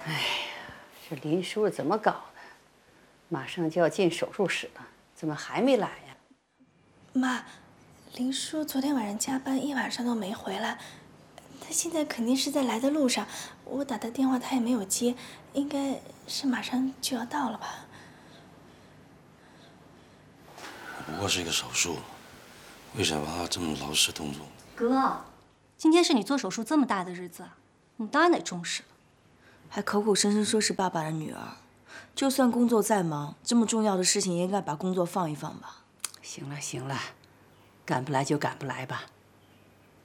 哎呀，这林叔怎么搞的？马上就要进手术室了，怎么还没来呀？ 妈，林叔昨天晚上加班，一晚上都没回来，他现在肯定是在来的路上。我打他电话他也没有接，应该是马上就要到了吧。 不过是一个手术，为什么要这么劳师动众？ 哥，今天是你做手术这么大的日子，你当然得重视了。 还口口声声说是爸爸的女儿，就算工作再忙，这么重要的事情也应该把工作放一放吧。 行了行了，赶不来就赶不来吧。